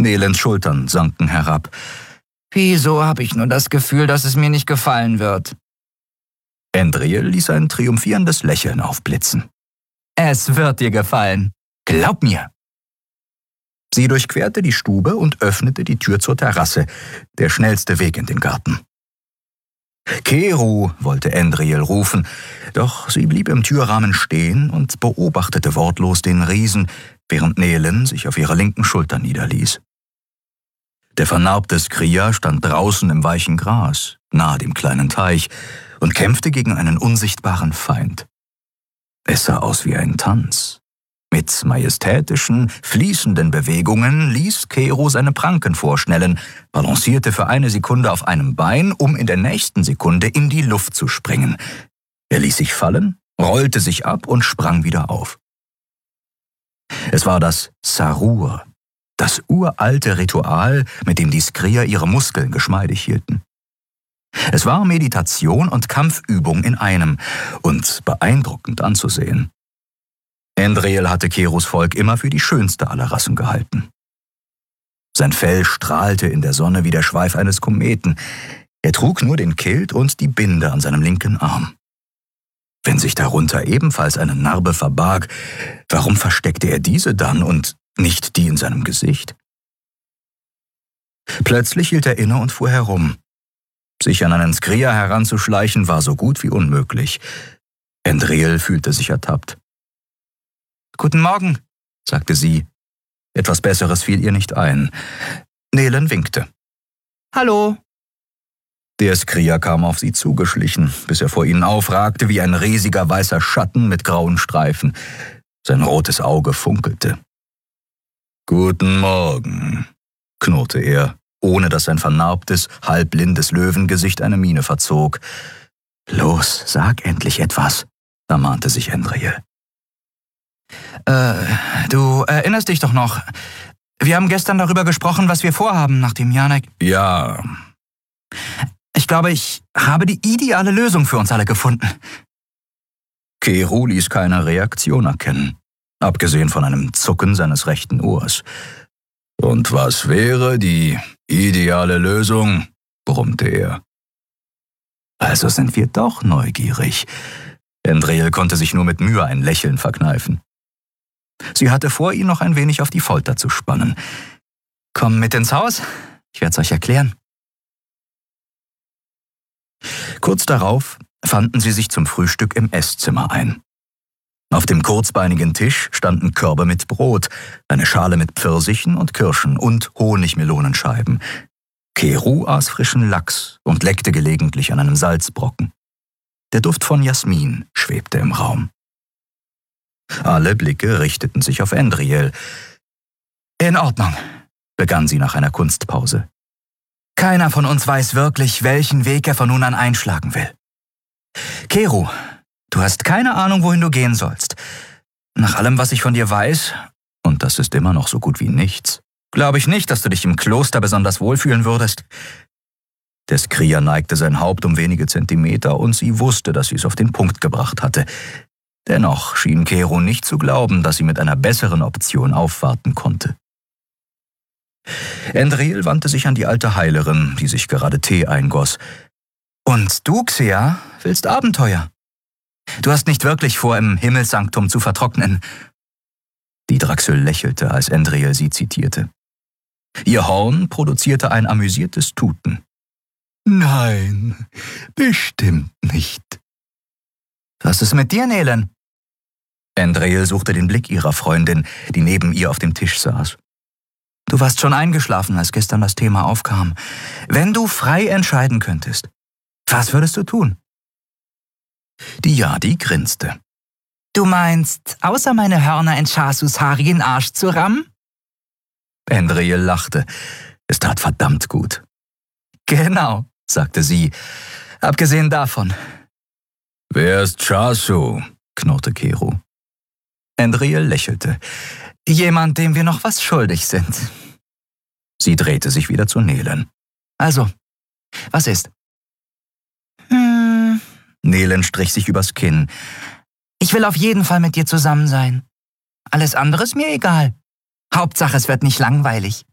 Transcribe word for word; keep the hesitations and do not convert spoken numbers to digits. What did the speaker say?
Nelens Schultern sanken herab. »Wieso habe ich nur das Gefühl, dass es mir nicht gefallen wird?« Endriel ließ ein triumphierendes Lächeln aufblitzen. »Es wird dir gefallen. Glaub mir!« Sie durchquerte die Stube und öffnete die Tür zur Terrasse, der schnellste Weg in den Garten. »Keru«, wollte Endriel rufen, doch sie blieb im Türrahmen stehen und beobachtete wortlos den Riesen, während Nelen sich auf ihrer linken Schulter niederließ. Der vernarbte Skria stand draußen im weichen Gras, nahe dem kleinen Teich, und kämpfte gegen einen unsichtbaren Feind. Es sah aus wie ein Tanz. Mit majestätischen, fließenden Bewegungen ließ Keru seine Pranken vorschnellen, balancierte für eine Sekunde auf einem Bein, um in der nächsten Sekunde in die Luft zu springen. Er ließ sich fallen, rollte sich ab und sprang wieder auf. Es war das Sarur, das uralte Ritual, mit dem die Skria ihre Muskeln geschmeidig hielten. Es war Meditation und Kampfübung in einem und beeindruckend anzusehen. Endriel hatte Kerus Volk immer für die schönste aller Rassen gehalten. Sein Fell strahlte in der Sonne wie der Schweif eines Kometen. Er trug nur den Kilt und die Binde an seinem linken Arm. Wenn sich darunter ebenfalls eine Narbe verbarg, warum versteckte er diese dann und nicht die in seinem Gesicht? Plötzlich hielt er inne und fuhr herum. Sich an einen Skria heranzuschleichen war so gut wie unmöglich. Endriel fühlte sich ertappt. »Guten Morgen«, sagte sie. Etwas Besseres fiel ihr nicht ein. Nelen winkte. »Hallo.« Der Skria kam auf sie zugeschlichen, bis er vor ihnen aufragte wie ein riesiger weißer Schatten mit grauen Streifen. Sein rotes Auge funkelte. »Guten Morgen«, knurrte er, ohne dass sein vernarbtes, halbblindes Löwengesicht eine Miene verzog. »Los, sag endlich etwas«, ermahnte sich Endriel. Äh, du erinnerst dich doch noch. Wir haben gestern darüber gesprochen, was wir vorhaben, nachdem Janek... Ja. Ich glaube, ich habe die ideale Lösung für uns alle gefunden. Keru ließ keine Reaktion erkennen, abgesehen von einem Zucken seines rechten Ohrs. Und was wäre die ideale Lösung? Brummte er. Also sind wir doch neugierig. Endriel konnte sich nur mit Mühe ein Lächeln verkneifen. Sie hatte vor, ihn noch ein wenig auf die Folter zu spannen. »Komm mit ins Haus, ich werde es euch erklären.« Kurz darauf fanden sie sich zum Frühstück im Esszimmer ein. Auf dem kurzbeinigen Tisch standen Körbe mit Brot, eine Schale mit Pfirsichen und Kirschen und Honigmelonenscheiben. Keru aß frischen Lachs und leckte gelegentlich an einem Salzbrocken. Der Duft von Jasmin schwebte im Raum. Alle Blicke richteten sich auf Endriel. »In Ordnung«, begann sie nach einer Kunstpause. »Keiner von uns weiß wirklich, welchen Weg er von nun an einschlagen will. Keru, du hast keine Ahnung, wohin du gehen sollst. Nach allem, was ich von dir weiß, und das ist immer noch so gut wie nichts, glaube ich nicht, dass du dich im Kloster besonders wohlfühlen würdest.« Der Skria neigte sein Haupt um wenige Zentimeter und sie wusste, dass sie es auf den Punkt gebracht hatte. Dennoch schien Keru nicht zu glauben, dass sie mit einer besseren Option aufwarten konnte. Endriel wandte sich an die alte Heilerin, die sich gerade Tee eingoss. »Und du, Xea, willst Abenteuer? Du hast nicht wirklich vor, im Himmelssanktum zu vertrocknen.« Die Draxel lächelte, als Endriel sie zitierte. Ihr Horn produzierte ein amüsiertes Tuten. »Nein, bestimmt nicht.« »Was ist mit dir, Nelen?« Endriel suchte den Blick ihrer Freundin, die neben ihr auf dem Tisch saß. »Du warst schon eingeschlafen, als gestern das Thema aufkam. Wenn du frei entscheiden könntest, was würdest du tun?« Die Yadi grinste. »Du meinst, außer meine Hörner in Chasus haarigen Arsch zu rammen?« Endriel lachte. Es tat verdammt gut. »Genau«, sagte sie, »abgesehen davon.« »Wer ist Chasu?«, knurrte Keru. Endriel lächelte. »Jemand, dem wir noch was schuldig sind.« Sie drehte sich wieder zu Nelen. »Also, was ist?« »Hm...« Nelen strich sich übers Kinn. »Ich will auf jeden Fall mit dir zusammen sein. Alles andere ist mir egal. Hauptsache, es wird nicht langweilig.«